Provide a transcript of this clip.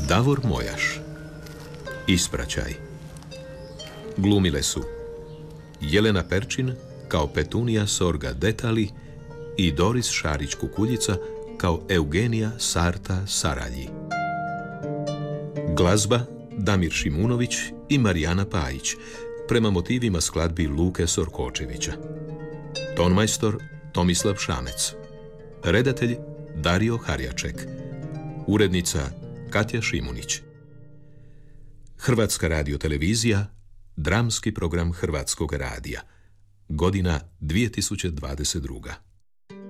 Davor Mojaš. Ispraćaj. Glumile su Jelena Perčin kao Petunija Sorga Detali i Doris Šarić Kukuljica kao Eugenija Sarta Saralji. Glazba Damir Šimunović i Marijana Pajić prema motivima skladbi Luke Sorkočevića. Tonmajstor Tomislav Šamec. Redatelj Dario Harjaček. Urednica Katja Šimunić. Hrvatska radiotelevizija, dramski program Hrvatskog radija. Godina 2022.